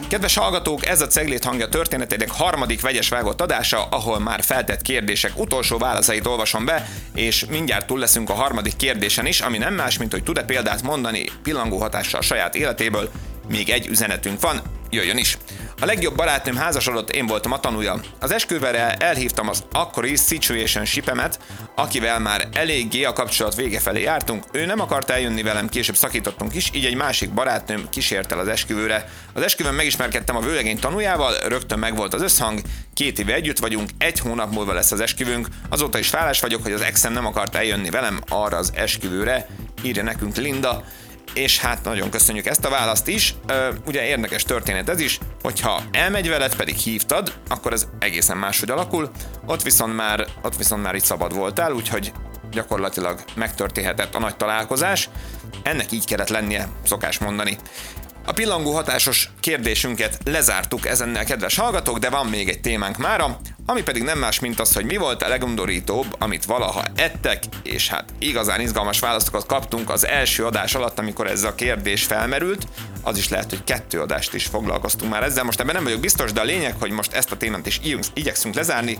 Kedves hallgatók, ez a Ceglét hangja történetének harmadik vegyes vágott adása, ahol már feltett kérdések utolsó válaszait olvasom be, és mindjárt túl leszünk a harmadik kérdésen is, ami nem más, mint hogy tud-e példát mondani pillangó hatással a saját életéből. Még egy üzenetünk van, jöjjön is! A legjobb barátnőm házasodott, én voltam a tanúja. Az esküvőre elhívtam az akkori situationshipemet, akivel már eléggé a kapcsolat vége felé jártunk. Ő nem akart eljönni velem, később szakítottunk is, így egy másik barátnőm kísért el az esküvőre. Az esküvőn megismerkedtem a vőlegény tanújával, rögtön megvolt az összhang, 2 éve együtt vagyunk, 1 hónap múlva lesz az esküvőnk. Azóta is hálás vagyok, hogy az exem nem akart eljönni velem arra az esküvőre, írja nekünk Linda. És hát nagyon köszönjük ezt a választ is. Ugye érdekes történet ez is, hogyha elmegy veled, pedig hívtad, akkor ez egészen máshogy alakul. Ott viszont már így szabad voltál, úgyhogy gyakorlatilag megtörténhetett a nagy találkozás. Ennek így kellett lennie, szokás mondani. A pillangó hatásos kérdésünket lezártuk ezennel, kedves hallgatók, de van még egy témánk mára, ami pedig nem más, mint az, hogy mi volt a legundorítóbb, amit valaha ettek, és hát igazán izgalmas válaszokat kaptunk az első adás alatt, amikor ez a kérdés felmerült. Az is lehet, hogy 2 adást is foglalkoztunk már ezzel, most ebben nem vagyok biztos, de a lényeg, hogy most ezt a témát is igyekszünk lezárni,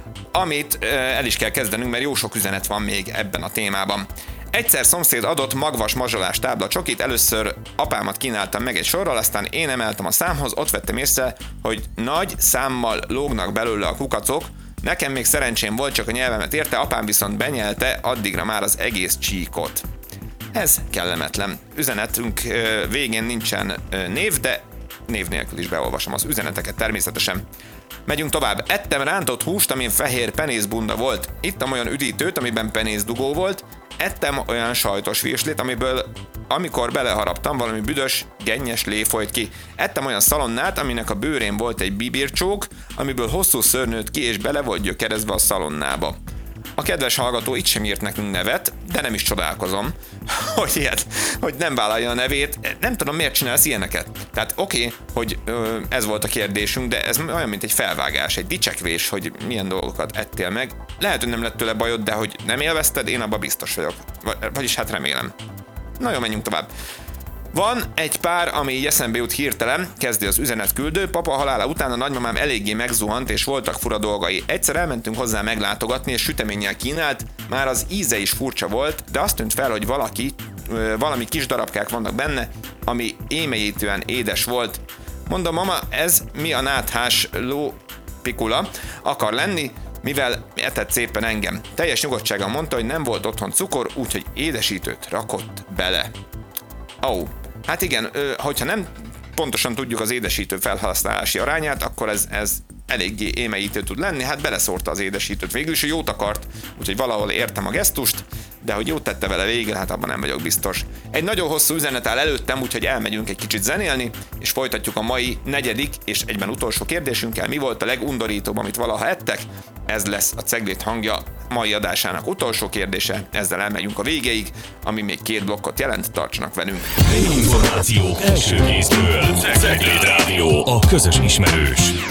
amit el is kell kezdenünk, mert jó sok üzenet van még ebben a témában. Egyszer szomszéd adott magvas mazsolás tábla csokit, először apámat kínáltam meg egy sorral, aztán én emeltem a számhoz, ott vettem észre, hogy nagy számmal lógnak belőle a kukacok, nekem még szerencsém volt, csak a nyelvemet érte, apám viszont benyelte addigra már az egész csíkot. Ez kellemetlen. Üzenetünk végén nincsen név, de név nélkül is beolvasom az üzeneteket természetesen. Megyünk tovább. Ettem rántott húst, amin fehér penészbunda volt. Ittam olyan üdítőt, amiben penészdugó volt. Ettem olyan sajtos virslét, amiből amikor beleharaptam, valami büdös, gennyes lé folyt ki. Ettem olyan szalonnát, aminek a bőrén volt egy bibircsók, amiből hosszú szőr nőtt ki, és bele volt gyökerezve a szalonnába. A kedves hallgató itt sem írt nekünk nevet, de nem is csodálkozom, hogy nem vállalja a nevét. Nem tudom, miért csinálsz ilyeneket. Tehát oké, hogy ez volt a kérdésünk, de ez olyan, mint egy felvágás, egy dicsekvés, hogy milyen dolgokat ettél meg. Lehet, hogy nem lett tőle bajod, de hogy nem élvezted, én abban biztos vagyok. Vagyis hát remélem. Na jó, menjünk tovább. Van egy pár, ami így eszembe jut hirtelen, kezdi az üzenetküldő. Papa halála után a nagymamám eléggé megzuhant, és voltak fura dolgai. Egyszer elmentünk hozzá meglátogatni, és süteménnyel kínált, már az íze is furcsa volt, de azt tűnt fel, hogy valami kis darabkák vannak benne, ami émelyítően édes volt. Mondom, mama, ez mi a náthás lópikula akar lenni, mivel etett szépen engem. Teljes nyugodtsággal mondta, hogy nem volt otthon cukor, úgyhogy édesítőt rakott bele. Hát igen, hogyha nem pontosan tudjuk az édesítő felhasználási arányát, akkor ez eléggé émeítő tud lenni, hát beleszórta az édesítőt. Végül is jót akart, úgyhogy valahol értem a gesztust, de hogy jót tette vele végre, hát abban nem vagyok biztos. Egy nagyon hosszú üzenet áll előttem, úgyhogy elmegyünk egy kicsit zenélni, és folytatjuk a mai 4. és egyben utolsó kérdésünkkel. Mi volt a legundorítóbb, amit valaha ettek? Ez lesz a Ceglét hangja mai adásának utolsó kérdése, ezzel elmegyünk a végéig, ami még 2 blokkot jelent, tartsanak velünk. Információk első kézből. Ceglét Rádió, a közös ismerős.